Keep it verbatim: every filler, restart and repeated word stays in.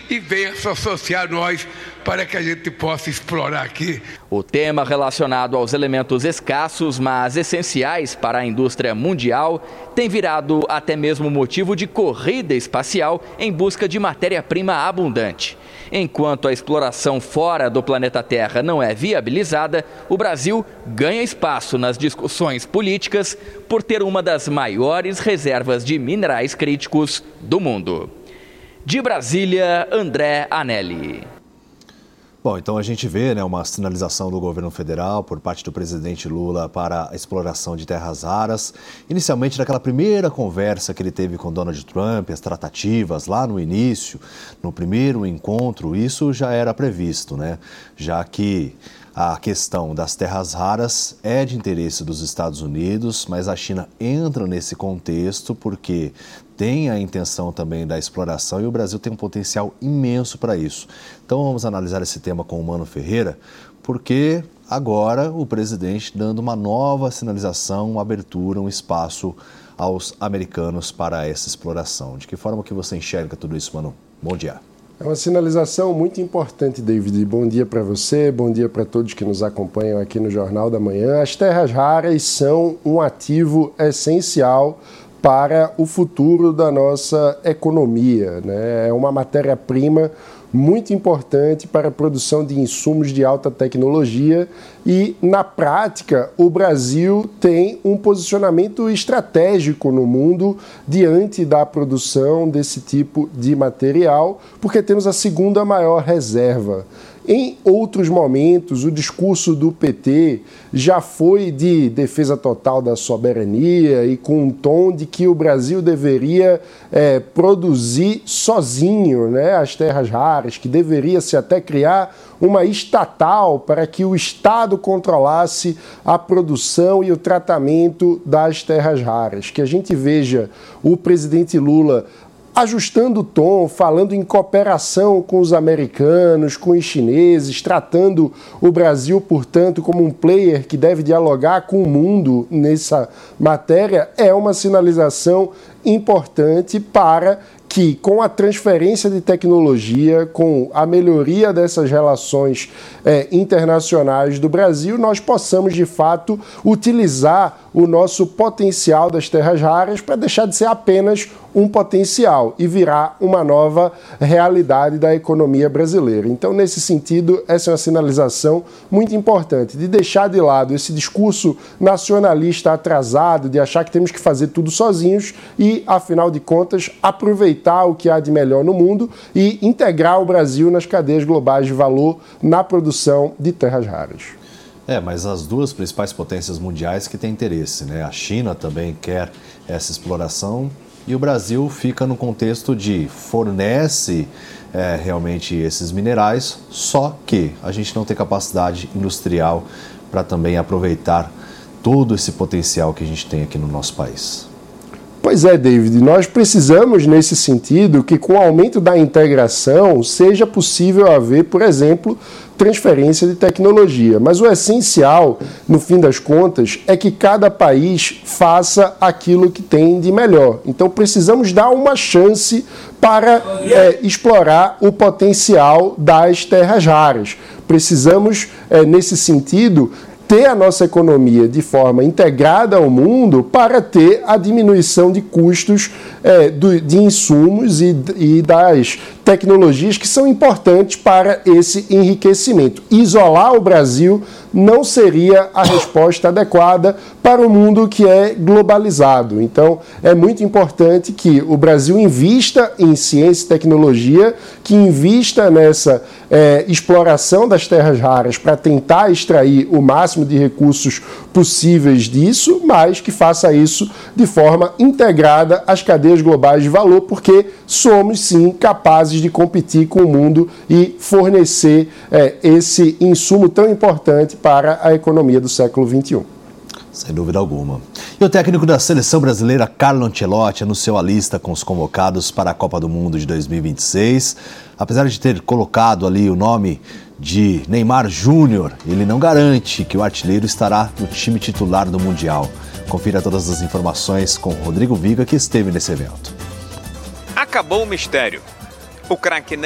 e venha se associar a nós para que a gente possa explorar aqui. O tema relacionado aos elementos escassos, mas essenciais para a indústria mundial, tem virado até mesmo motivo de corrida espacial em busca de matéria-prima abundante. Enquanto a exploração fora do planeta Terra não é viabilizada, o Brasil ganha espaço nas discussões políticas por ter uma das maiores reservas de minerais críticos do mundo. De Brasília, André Anelli. Bom, então a gente vê, né, uma sinalização do governo federal por parte do presidente Lula para a exploração de terras raras. Inicialmente, naquela primeira conversa que ele teve com Donald Trump, as tratativas lá no início, no primeiro encontro, isso já era previsto, né? Já que a questão das terras raras é de interesse dos Estados Unidos, mas a China entra nesse contexto porque tem a intenção também da exploração e o Brasil tem um potencial imenso para isso. Então vamos analisar esse tema com o Mano Ferreira, porque agora o presidente dando uma nova sinalização, uma abertura, um espaço aos americanos para essa exploração. De que forma que você enxerga tudo isso, Mano? Bom dia. É uma sinalização muito importante, David. Bom dia para você, bom dia para todos que nos acompanham aqui no Jornal da Manhã. As terras raras são um ativo essencial para o futuro da nossa economia, né? É uma matéria-prima muito importante para a produção de insumos de alta tecnologia e, na prática, o Brasil tem um posicionamento estratégico no mundo diante da produção desse tipo de material, porque temos a segunda maior reserva. Em outros momentos, o discurso do P T já foi de defesa total da soberania e com um tom de que o Brasil deveria é, produzir sozinho, né, as terras raras, que deveria se até criar uma estatal para que o Estado controlasse a produção e o tratamento das terras raras. Que a gente veja o presidente Lula ajustando o tom, falando em cooperação com os americanos, com os chineses, tratando o Brasil, portanto, como um player que deve dialogar com o mundo nessa matéria, é uma sinalização importante para que, com a transferência de tecnologia, com a melhoria dessas relações é, internacionais do Brasil, nós possamos, de fato, utilizar o nosso potencial das terras raras para deixar de ser apenas um potencial e virar uma nova realidade da economia brasileira. Então, nesse sentido, essa é uma sinalização muito importante, de deixar de lado esse discurso nacionalista atrasado, de achar que temos que fazer tudo sozinhos e, afinal de contas, aproveitar o que há de melhor no mundo e integrar o Brasil nas cadeias globais de valor na produção de terras raras. É, mas as duas principais potências mundiais que têm interesse, né? A China também quer essa exploração e o Brasil fica no contexto de fornece é, realmente esses minerais, só que a gente não tem capacidade industrial para também aproveitar todo esse potencial que a gente tem aqui no nosso país. Pois é, David, nós precisamos, nesse sentido, que com o aumento da integração seja possível haver, por exemplo, transferência de tecnologia. Mas o essencial, no fim das contas, é que cada país faça aquilo que tem de melhor. Então, precisamos dar uma chance para é, explorar o potencial das terras raras. Precisamos, é, nesse sentido, ter a nossa economia de forma integrada ao mundo para ter a diminuição de custos é, do, de insumos e, e das tecnologias que são importantes para esse enriquecimento. Isolar o Brasil não seria a resposta adequada para o mundo que é globalizado. Então, é muito importante que o Brasil invista em ciência e tecnologia, que invista nessa é, exploração das terras raras para tentar extrair o máximo de recursos possíveis disso, mas que faça isso de forma integrada às cadeias globais de valor, porque somos, sim, capazes de competir com o mundo e fornecer é, esse insumo tão importante para a economia do século vinte e um. Sem dúvida alguma. E o técnico da seleção brasileira, Carlo Ancelotti, anunciou a lista com os convocados para a Copa do Mundo de dois mil e vinte e seis. Apesar de ter colocado ali o nome de Neymar Júnior, ele não garante que o artilheiro estará no time titular do Mundial. Confira todas as informações com Rodrigo Viga, que esteve nesse evento. Acabou o mistério. O craque